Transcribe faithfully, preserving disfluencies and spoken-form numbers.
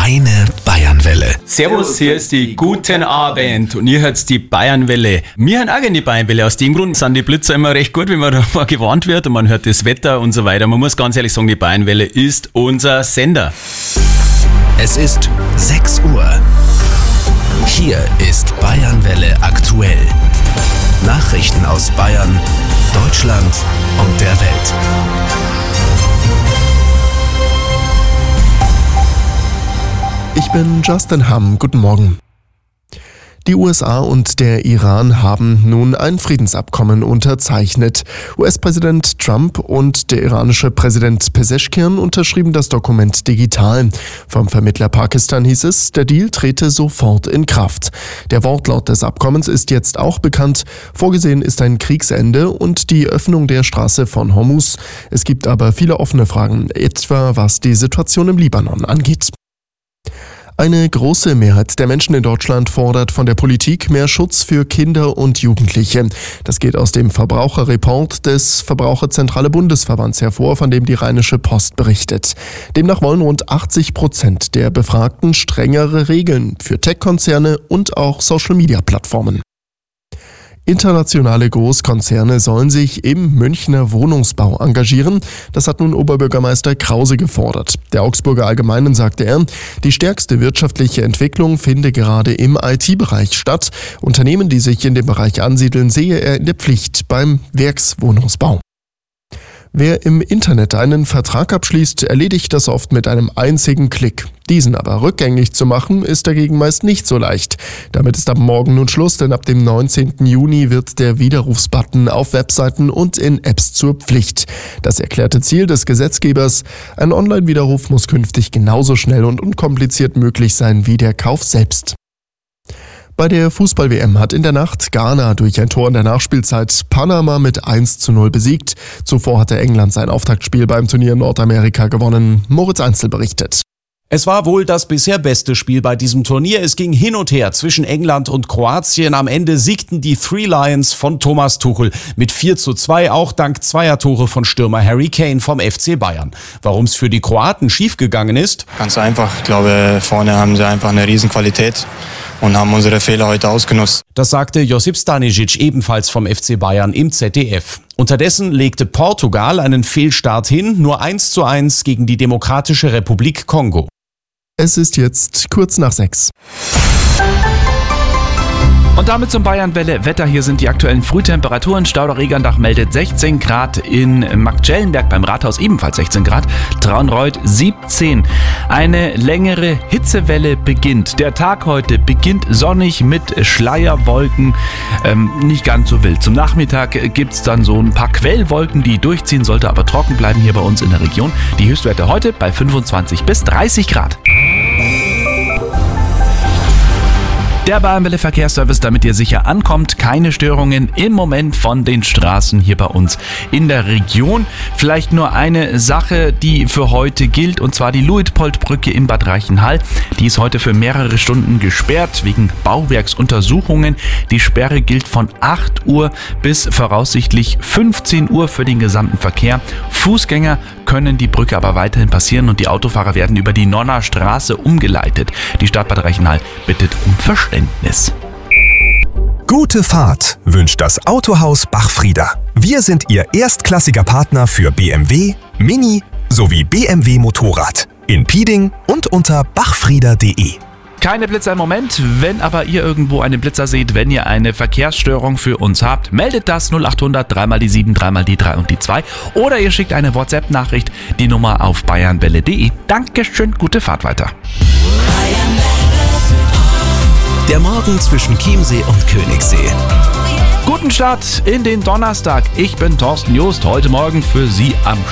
Deine Bayernwelle. Servus, hier ist die Guten Abend und ihr hört die Bayernwelle. Wir haben auch gerne die Bayernwelle. Aus dem Grund sind die Blitzer immer recht gut, wenn man da gewarnt wird und man hört das Wetter und so weiter. Man muss ganz ehrlich sagen, die Bayernwelle ist unser Sender. Es ist sechs Uhr. Hier ist Bayernwelle aktuell. Nachrichten aus Bayern, Deutschland und der Welt. Ich bin Justin Hamm. Guten Morgen. Die U S A und der Iran haben nun ein Friedensabkommen unterzeichnet. U S-Präsident Trump und der iranische Präsident Pezeshkian unterschrieben das Dokument digital. Vom Vermittler Pakistan hieß es, der Deal trete sofort in Kraft. Der Wortlaut des Abkommens ist jetzt auch bekannt. Vorgesehen ist ein Kriegsende und die Öffnung der Straße von Hormuz. Es gibt aber viele offene Fragen, etwa was die Situation im Libanon angeht. Eine große Mehrheit der Menschen in Deutschland fordert von der Politik mehr Schutz für Kinder und Jugendliche. Das geht aus dem Verbraucherreport des Verbraucherzentrale Bundesverbands hervor, von dem die Rheinische Post berichtet. Demnach wollen rund achtzig Prozent der Befragten strengere Regeln für Tech-Konzerne und auch Social-Media-Plattformen. Internationale Großkonzerne sollen sich im Münchner Wohnungsbau engagieren. Das hat nun Oberbürgermeister Krause gefordert. Der Augsburger Allgemeinen sagte er, die stärkste wirtschaftliche Entwicklung finde gerade im I T-Bereich statt. Unternehmen, die sich in dem Bereich ansiedeln, sehe er in der Pflicht beim Werkswohnungsbau. Wer im Internet einen Vertrag abschließt, erledigt das oft mit einem einzigen Klick. Diesen aber rückgängig zu machen, ist dagegen meist nicht so leicht. Damit ist ab morgen nun Schluss, denn ab dem neunzehnten Juni wird der Widerrufsbutton auf Webseiten und in Apps zur Pflicht. Das erklärte Ziel des Gesetzgebers: ein Online-Widerruf muss künftig genauso schnell und unkompliziert möglich sein wie der Kauf selbst. Bei der Fußball-W M hat in der Nacht Ghana durch ein Tor in der Nachspielzeit Panama mit eins zu null besiegt. Zuvor hatte England sein Auftaktspiel beim Turnier in Nordamerika gewonnen. Moritz Einzel berichtet. Es war wohl das bisher beste Spiel bei diesem Turnier. Es ging hin und her zwischen England und Kroatien. Am Ende siegten die Three Lions von Thomas Tuchel mit vier zu zwei, auch dank zweier Tore von Stürmer Harry Kane vom F C Bayern. Warum es für die Kroaten schiefgegangen ist? Ganz einfach. Ich glaube, vorne haben sie einfach eine Riesenqualität und haben unsere Fehler heute ausgenutzt. Das sagte Josip Stanisic, ebenfalls vom F C Bayern, im Z D F. Unterdessen legte Portugal einen Fehlstart hin, nur eins zu eins gegen die Demokratische Republik Kongo. Es ist jetzt kurz nach sechs. Und damit zum Bayernwelle-Wetter. Hier sind die aktuellen Frühtemperaturen. Stauder-Regerndach meldet sechzehn Grad, in Marktschellenberg beim Rathaus ebenfalls sechzehn Grad, Traunreut siebzehn. Eine längere Hitzewelle beginnt. Der Tag heute beginnt sonnig mit Schleierwolken, ähm, nicht ganz so wild. Zum Nachmittag gibt es dann so ein paar Quellwolken, die durchziehen, sollte aber trocken bleiben hier bei uns in der Region. Die Höchstwerte heute bei fünfundzwanzig bis dreißig Grad. Der Bayernwelle Verkehrsservice, damit ihr sicher ankommt. Keine Störungen im Moment von den Straßen hier bei uns in der Region. Vielleicht nur eine Sache, die für heute gilt, und zwar die Luitpoldbrücke in Bad Reichenhall. Die ist heute für mehrere Stunden gesperrt wegen Bauwerksuntersuchungen. Die Sperre gilt von acht Uhr bis voraussichtlich fünfzehn Uhr für den gesamten Verkehr. Fußgänger können die Brücke aber weiterhin passieren und die Autofahrer werden über die Nonner Straße umgeleitet. Die Stadt Bad Reichenhall bittet um Verständnis. Gute Fahrt wünscht das Autohaus Bachfrieder. Wir sind Ihr erstklassiger Partner für B M W, Mini sowie B M W Motorrad. In Pieding und unter bachfrieder punkt de. Keine Blitzer im Moment, wenn aber ihr irgendwo einen Blitzer seht, wenn ihr eine Verkehrsstörung für uns habt, meldet das null acht hundert drei mal die sieben, drei mal die drei und die zwei oder ihr schickt eine WhatsApp-Nachricht, die Nummer auf bayernwelle punkt de. Dankeschön, gute Fahrt weiter. Der Morgen zwischen Chiemsee und Königssee. Guten Start in den Donnerstag. Ich bin Thorsten Joost, heute Morgen für Sie am